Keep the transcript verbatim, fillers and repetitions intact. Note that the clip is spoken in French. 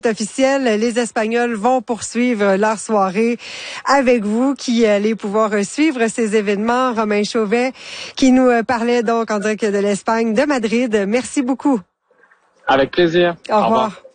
officiel, les Espagnols vont poursuivre leur soirée avec vous, qui allez pouvoir suivre ces événements. Romain Chauvet, qui nous parlait donc en direct de l'Espagne, de Madrid. Merci beaucoup. Avec plaisir. Au revoir. Au revoir.